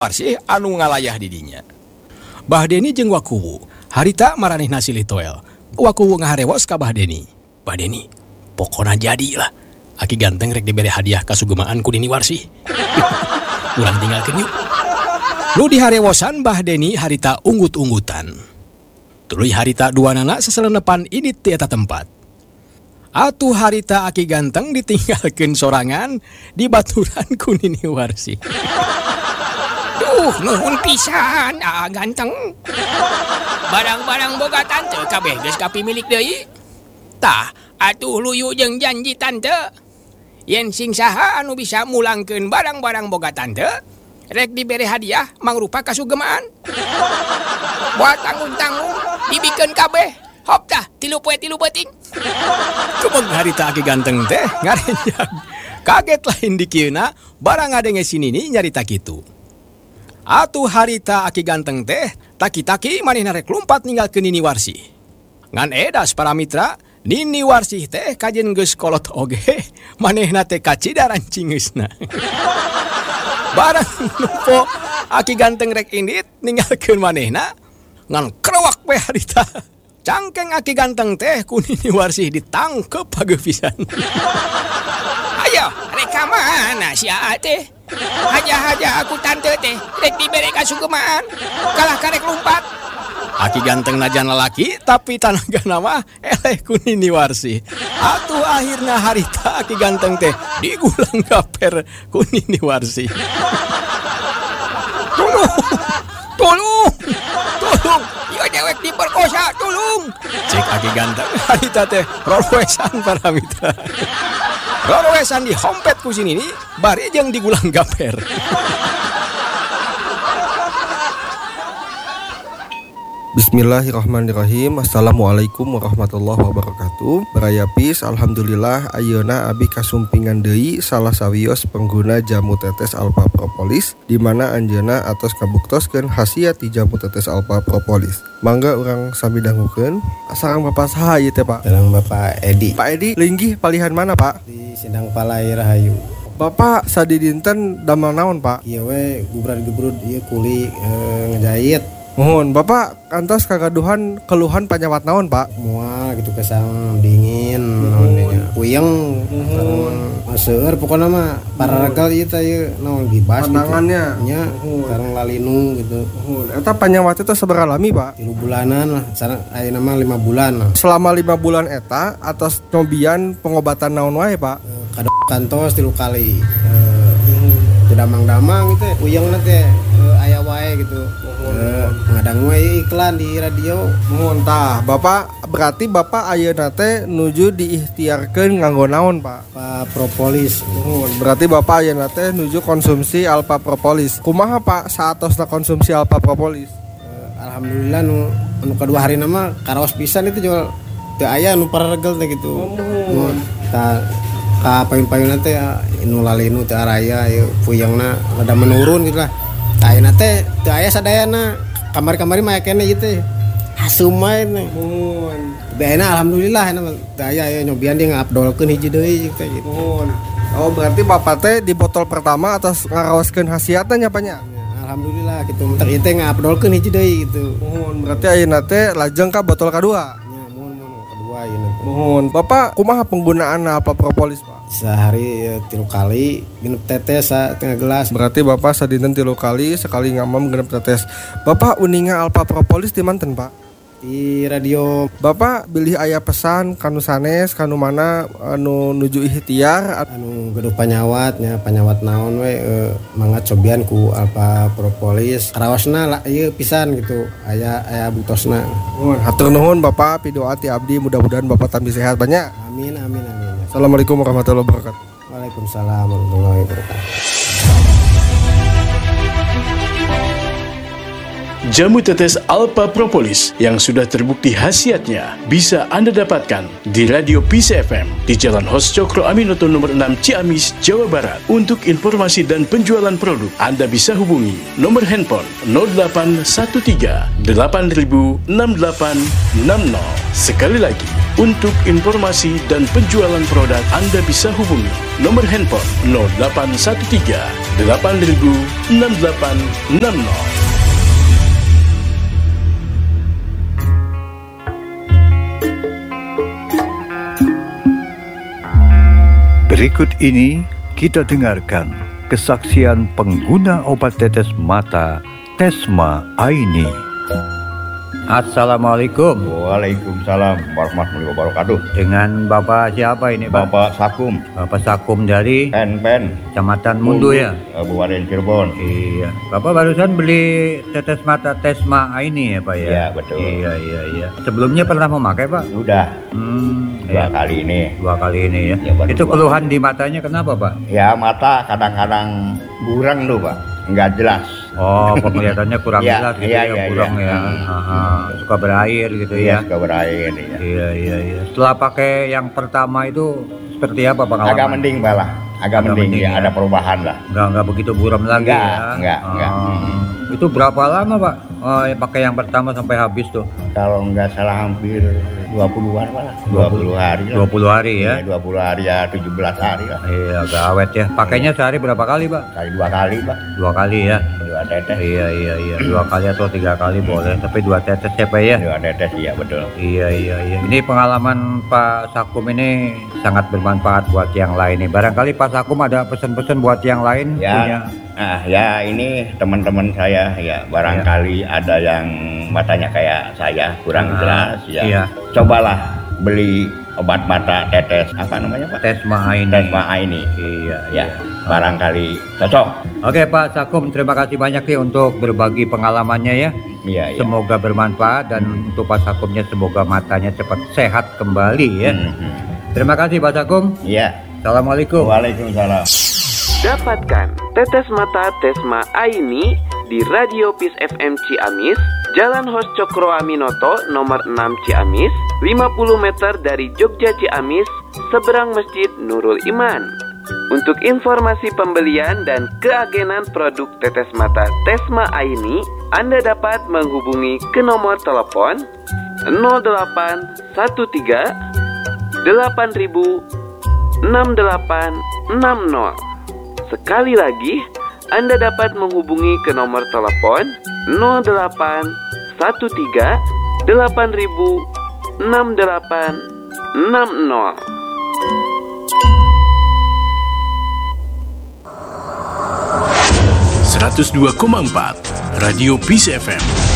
Warsih anu ngalayah didinya. Bah Deni jeung Wakuwu harita maranehna silih toel. Wakuwu ngaharewos ka Bah Deni. Bah Deni, pokona jadi lah. Aki ganteng rek dibere hadiah kasugemaan ku Nini Warsih. Urang tinggalkeun yuk. Lu diharewosan Bah Deni harita unggut-unggutan. Tuluy harita duanana seselenepan ini ti eta tempat. Atuh harita Aki ganteng ditinggalkeun sorangan di baturan ku Nini Warsih. Duh, nuhun pisan, ganteng. Barang-barang boga tante kabeh geus kapimilik deui. Tah, atuh luyu jeung janji tante. Yen sing saha anu bisa mulangkeun barang-barang boga tante, rek dibere hadiah mangrupa kasugemaan. Buat tanggung-tanggung dibikeun kabeh. Hop tah, 3 poe 3 beuting. Kemeng harita Aki ganteng teh ngarenjang. Kaget lain dikieuna barang ngadenge sinini nyarita kitu. Atuh harita Aki ganteng teh taki-taki manehna rek lumpat ninggalkeun Nini Warsih. Ngan edas para mitra, Nini Warsih teh kajen geus kolot oge, manehna teh kacidaran cingeusna. Barang nupo Aki ganteng rek indit ninggalkeun manehna, ngan krewak we harita. Cangkeng Aki ganteng teh ku Nini Warsih ditangkep pageupisan. Ayo, rek ka mana si Aa teh? Haja-haja aku tante teh, rek dibere kasugemaan. Kalah karek lumpat. Aki ganteng najan lalaki, tapi tanaga nama eleh ku Nini Warsih. Atuh akhirna harita Aki ganteng teh digulang gaper ku Nini Warsih. Tolong! Ieu dewek diperkosa, tolong! Cek Aki ganteng harita teh rorwesan para mitra. Rorwesan dihompet ku sinini, bari jeung digulang gaper. Bismillahirrahmanirrahim. Assalamualaikum warahmatullahi wabarakatuh. Baraya pis, alhamdulillah ayeuna abi kasumpingan deui salah sawios pengguna jamu tetes Alpha Propolis, di mana anjeunna atos kabuktoskeun khasiat ti jamu tetes Alpha Propolis. Mangga urang sami dangukeun. Sareng Bapak saha ieu teh, Pak? Sareng Bapak Edi. Pak Edi, linggih palihan mana, Pak? Di Sindang Palai Rahayu. Bapak sadidinten damel naon, Pak? Ieu we gubrad-gubrud ieu kuli ngejahit. Mohon Bapak kantos kagaduhan keluhan panyawat naon, Pak? Moal gitu kesang dingin naon puyeng seueur pokona mah pararegal ieu teh ieu naon gibas pandangannya nya sareng lalinu gitu. Eta panyawat itu sabaraha lami, Pak? 3 bulanan lah, sareng ayeuna mah 5 bulan lah. Selama 5 bulan eta atos nyobian pengobatan naon wae, Pak? Kantos 3 kali. Damang-damang gitu puyengna teh aya wae gitu. Ngadang wae iklan di radio. Mohon tah, Bapak berarti Bapak ayeuna teh nuju diikhtiarkeun nganggo naon, Pak? Alpha Propolis. Berarti Bapak ayeuna teh nuju konsumsi Alpha Propolis. Kumaha, Pak, saatosna konsumsi Alpha Propolis? Alhamdulillah nu kedua harina mah karaos pisan itu jual teu aya nu pararegel teh gitu. Tah ka payun-payunna teh nu lalinu teh araya ieu puyengna rada menurun gitu lah. Ayeuna teh teu aya sadayana. Kamari-kamari mah kene ieu teh. Hasum wae teh. Beena alhamdulillah ena teu aya nyobian dia ngabdolkeun hiji deui teh gitu. Oh, berarti Bapak teh di botol pertama atas ngaraoskeun khasiatna nya, Pak nya? Alhamdulillah gitu. Mentek ieu teh ngabdolkeun hiji deui gitu. Berarti ayeuna teh lajeng ka botol kadua. Kedua ieu. Mohon Bapak kumaha penggunaan Alpha Propolis, Pak? Sehari 3 kali genep tetes setengah gelas. Berarti Bapak sadinten 3 kali, sekali ngamam genep tetes. Bapak uninga Alpha Propolis di manten, Pak? Di radio. Bapak bilih aya pesan kanu sanes kanu mana anu nuju ikhtiar anu geduh panyawatnya panyawat naon we mangga cobian ku Alpha Propolis. Karaosna ieu pisan gitu. Aya butosna. Hatur nuhun Bapak, pidoa ti abdi mudah-mudahan Bapak tambah sehat banyak. Amin. Assalamualaikum warahmatullahi wabarakatuh. Waalaikumsalam warahmatullahi wabarakatuh. Jamu tetes Alpha Propolis yang sudah terbukti khasiatnya bisa Anda dapatkan di Radio Peace FM di Jalan Hos Cokro Aminoto nomor 6 Ciamis, Jawa Barat. Untuk informasi dan penjualan produk, Anda bisa hubungi nomor handphone 0813 8000 6860. Sekali lagi, untuk informasi dan penjualan produk, Anda bisa hubungi nomor handphone 0813 80006860. Berikut ini kita dengarkan kesaksian pengguna obat tetes mata Tesma Aini. Assalamualaikum. Waalaikumsalam warahmatullahi wabarakatuh. Dengan Bapak siapa ini, Pak? Bapak Sakum, Bapak Sakum dari Pen, Kecamatan Mundu ya? Kabupaten Cirebon. Iya. Bapak barusan beli tetes mata Tesma Aini ya, Pak ya? Iya, betul. Iya. Sebelumnya pernah memakai, Pak? Sudah dua kali ini. Dua kali ini ya? Ya, baru Itu dua keluhan di matanya kenapa, Pak? Ya mata kadang-kadang burang tuh Pak, nggak jelas. Oh, penglihatannya kurang Iya, jelas gitu iya, ya, iya, kurang iya. ya. Aha. Suka berair gitu ya? Suka berair ya. Iya. Setelah pakai yang pertama itu seperti apa pengalaman? Agak mending Pak, agak mending ya, ada perubahan lah. Nggak begitu buram lagi Enggak, ya? enggak. Itu berapa lama Pak pakai yang pertama sampai habis tuh? Kalau nggak salah hampir 20-an Pak lah. 20 hari lah. 20 hari ya? Iya, 20 hari ya 17 hari lah. Iya, agak awet ya. Pakainya sehari berapa kali Pak? Kali 2 kali Pak. 2 kali ya? 2 tetes. Iya. 2 kali atau 3 kali boleh. Tapi 2 tetes ya Pak ya? 2 tetes, iya betul. Iya. Ini pengalaman Pak Sakum ini sangat bermanfaat buat yang lain nih. Barangkali Pak Sakum ada pesan-pesan buat yang lain Ya. punya. Ya ini teman-teman saya ya barangkali ada yang matanya kayak saya kurang jelas ya. Iya. Cobalah beli obat mata tetes apa namanya Pak? Tesma Aini. Tesma Aini. Iya. Ya, barangkali cocok. Oke Pak Sakum, terima kasih banyak nih untuk berbagi pengalamannya ya. Iya. Semoga bermanfaat dan untuk Pak Sakumnya semoga matanya cepat sehat kembali ya. Terima kasih Pak Sakum. Iya. Assalamualaikum. Waalaikumsalam. Dapatkan tetes mata Tesma Aini di Radio Peace FM Ciamis, Jalan Hos Cokro Aminoto nomor 6 Ciamis, 50 meter dari Jogja Ciamis, seberang Masjid Nurul Iman. Untuk informasi pembelian dan keagenan produk tetes mata Tesma Aini, Anda dapat menghubungi ke nomor telepon 0813 8000 6860. Sekali lagi, Anda dapat menghubungi ke nomor telepon 0813 8000 6860. 102,4 Radio Peace FM.